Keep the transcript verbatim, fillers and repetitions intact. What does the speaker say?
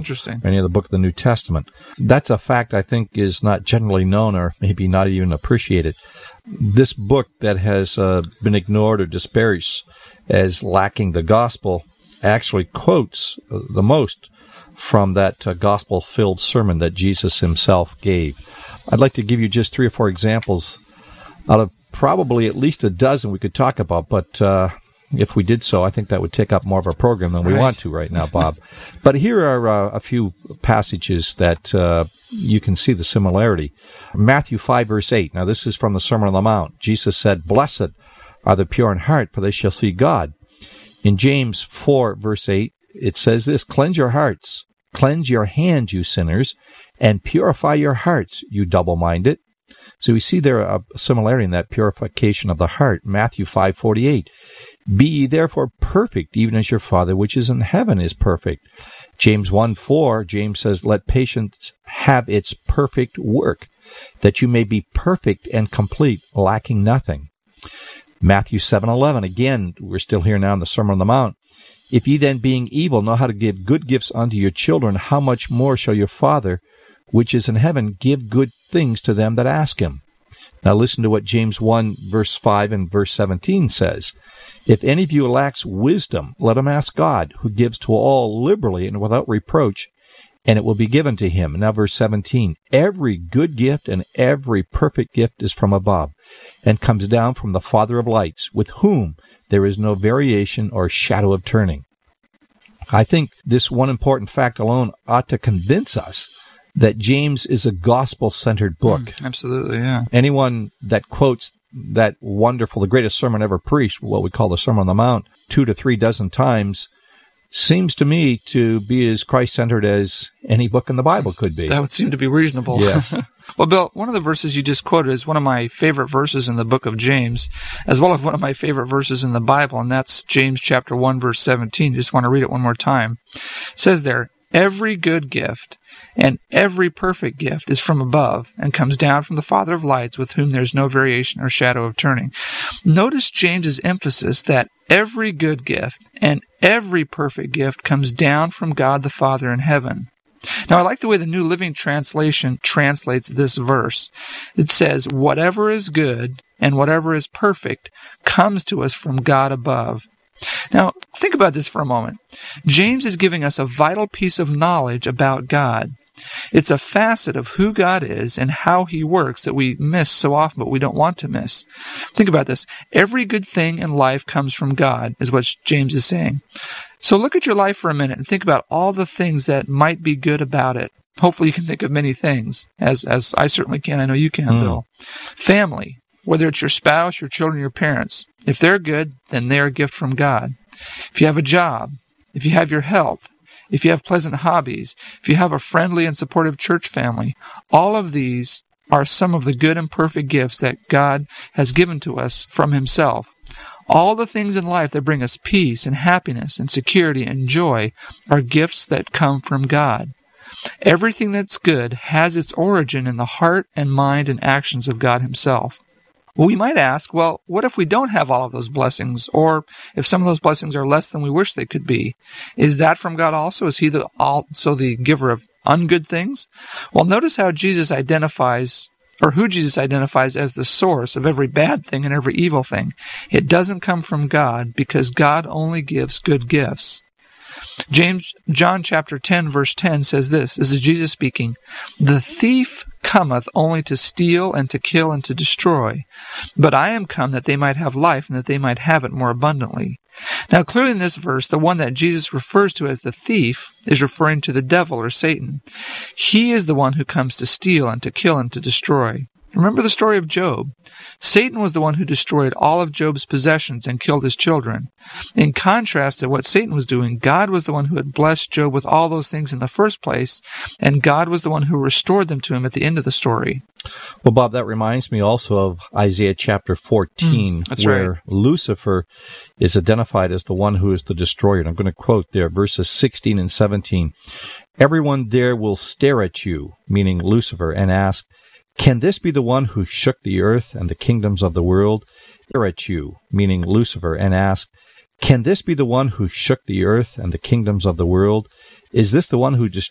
Interesting. Or any other book of the New Testament. That's a fact I think is not generally known or maybe not even appreciated. This book that has uh, been ignored or disparaged as lacking the gospel actually quotes the most from that uh, gospel-filled sermon that Jesus himself gave. I'd like to give you just three or four examples out of probably at least a dozen we could talk about, but uh, if we did so, I think that would take up more of our program than we right. want to right now, Bob. But here are uh, a few passages that uh, you can see the similarity. Matthew five, verse eight. Now, this is from the Sermon on the Mount. Jesus said, "Blessed are the pure in heart, for they shall see God." In James four, verse eight, it says this, "Cleanse your hearts, cleanse your hands, you sinners, and purify your hearts, you double-minded." So we see there a similarity in that purification of the heart. Matthew five forty-eight, "Be ye therefore perfect, even as your Father which is in heaven is perfect." James one four, James says, "Let patience have its perfect work, that you may be perfect and complete, lacking nothing." Matthew seven eleven, again, we're still here now in the Sermon on the Mount. "If ye then, being evil, know how to give good gifts unto your children, how much more shall your Father which is in heaven give good things to them that ask him?" Now listen to what James one, verse five and verse seventeen says. "If any of you lacks wisdom, let him ask God, who gives to all liberally and without reproach, and it will be given to him." Now verse seventeen, "Every good gift and every perfect gift is from above, and comes down from the Father of lights, with whom there is no variation or shadow of turning." I think this one important fact alone ought to convince us that James is a gospel-centered book. Mm, absolutely, yeah. Anyone that quotes that wonderful, the greatest sermon ever preached, what we call the Sermon on the Mount, two to three dozen times, seems to me to be as Christ-centered as any book in the Bible could be. That would seem to be reasonable. Yes. Well, Bill, one of the verses you just quoted is one of my favorite verses in the book of James, as well as one of my favorite verses in the Bible, and that's James chapter one, verse seventeen. Just want to read it one more time. It says there, "Every good gift and every perfect gift is from above and comes down from the Father of lights, with whom there is no variation or shadow of turning." Notice James's emphasis that every good gift and every perfect gift comes down from God the Father in heaven. Now, I like the way the New Living Translation translates this verse. It says, "Whatever is good and whatever is perfect comes to us from God above." Now, think about this for a moment. James is giving us a vital piece of knowledge about God. It's a facet of who God is and how he works that we miss so often, but we don't want to miss. Think about this. Every good thing in life comes from God, is what James is saying. So look at your life for a minute and think about all the things that might be good about it. Hopefully you can think of many things, as, as I certainly can. I know you can, mm. Bill. Family. Whether it's your spouse, your children, your parents, if they're good, then they're a gift from God. If you have a job, if you have your health, if you have pleasant hobbies, if you have a friendly and supportive church family, all of these are some of the good and perfect gifts that God has given to us from himself. All the things in life that bring us peace and happiness and security and joy are gifts that come from God. Everything that's good has its origin in the heart and mind and actions of God himself. Well, we might ask, well, what if we don't have all of those blessings? Or if some of those blessings are less than we wish they could be? Is that from God also? Is he the, also the giver of ungood things? Well, notice how Jesus identifies, or who Jesus identifies as the source of every bad thing and every evil thing. It doesn't come from God, because God only gives good gifts. James, John chapter ten, verse ten says this. This is Jesus speaking. "The thief cometh only to steal and to kill and to destroy. But I am come that they might have life, and that they might have it more abundantly." Now, clearly in this verse, the one that Jesus refers to as the thief is referring to the devil or Satan. He is the one who comes to steal and to kill and to destroy. Remember the story of Job. Satan was the one who destroyed all of Job's possessions and killed his children. In contrast to what Satan was doing, God was the one who had blessed Job with all those things in the first place, and God was the one who restored them to him at the end of the story. Well, Bob, that reminds me also of Isaiah chapter fourteen, mm, where right. Lucifer is identified as the one who is the destroyer. And I'm going to quote there, verses sixteen and seventeen. "Everyone there will stare at you," meaning Lucifer, "and ask, can this be the one who shook the earth and the kingdoms of the world? Stare at you," meaning Lucifer, "and ask, can this be the one who shook the earth and the kingdoms of the world? Is this the one who just